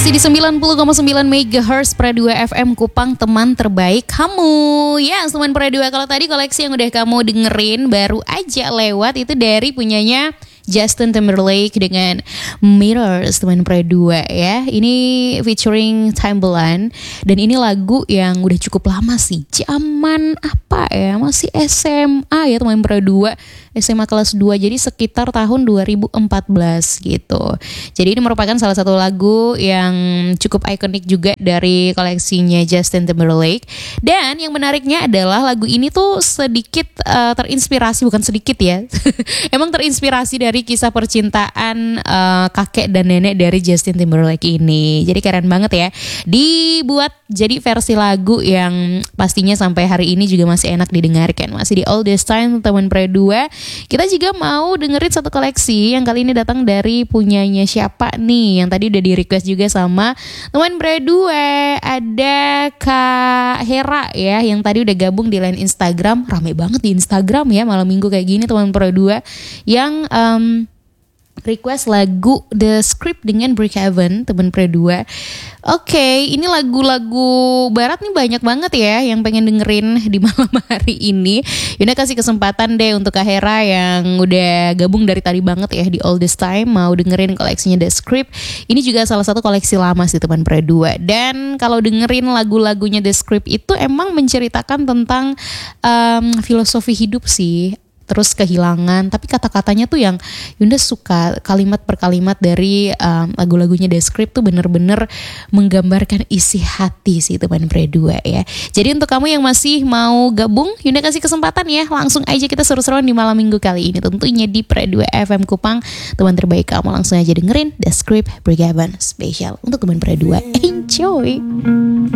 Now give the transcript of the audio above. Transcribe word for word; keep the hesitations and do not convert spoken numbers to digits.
Masih di sembilan puluh koma sembilan megahertz Pro dua F M Kupang, teman terbaik kamu. Ya, teman Pro dua, kalau tadi koleksi yang udah kamu dengerin baru aja lewat itu dari punyanya Justin Timberlake dengan Mirrors, teman Pro dua ya. Ini featuring Timbaland dan ini lagu yang udah cukup lama sih. Zaman apa ya? Masih S M A ya teman Pro dua, S M A kelas dua. Jadi sekitar tahun dua ribu empat belas gitu. Jadi ini merupakan salah satu lagu yang cukup ikonik juga dari koleksinya Justin Timberlake. Dan yang menariknya adalah lagu ini tuh sedikit uh, terinspirasi, bukan sedikit ya. Emang terinspirasi dari kisah percintaan uh, kakek dan nenek dari Justin Timberlake ini. Jadi keren banget ya. Dibuat jadi versi lagu yang pastinya sampai hari ini juga masih enak didengarkan. Masih di All This Time teman Pro dua. Kita juga mau dengerin satu koleksi yang kali ini datang dari punyanya siapa nih, yang tadi udah di request juga sama teman Pro dua. Ada Kak Hera ya, yang tadi udah gabung di line Instagram. Rame banget di Instagram ya malam minggu kayak gini teman Pro dua, yang um, request lagu The Script dengan Brookhaven, teman Pro dua. Oke, okay, ini lagu-lagu barat nih banyak banget ya yang pengen dengerin di malam hari ini. Yuna kasih kesempatan deh untuk Kak Hera yang udah gabung dari tadi banget ya di All This Time, mau dengerin koleksinya The Script. Ini juga salah satu koleksi lama sih teman Pro dua. Dan kalau dengerin lagu-lagunya The Script itu emang menceritakan tentang um, filosofi hidup sih, terus kehilangan, tapi kata-katanya tuh yang Yunda suka, kalimat per kalimat dari um, lagu-lagunya The Script tuh bener-bener menggambarkan isi hati sih teman Pro dua ya. Jadi untuk kamu yang masih mau gabung, Yunda kasih kesempatan ya, langsung aja kita seru-seruan di malam minggu kali ini, tentunya di Pro dua F M Kupang, teman terbaik kamu. Langsung aja dengerin The Script Brookhaven spesial untuk teman Pro dua. Enjoy.